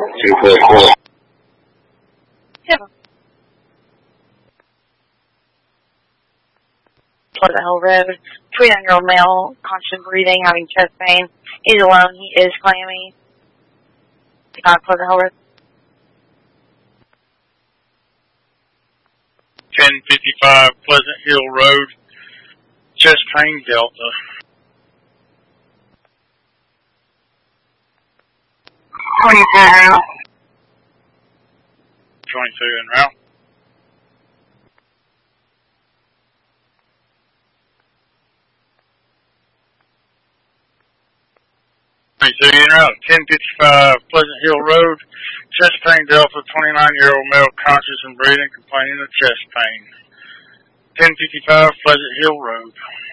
Yeah. Pleasant Hill Road. 29-year-old male, constant breathing, having chest pain. He's alone. He is clammy. Pleasant Hill Road. 1055 Pleasant Hill Road. Chest pain, Delta. 22 en route. 22 en route. 22 en route. 1055 Pleasant Hill Road. Chest pain, Delta. 29-year-old male, conscious and breathing, complaining of chest pain. 1055 Pleasant Hill Road.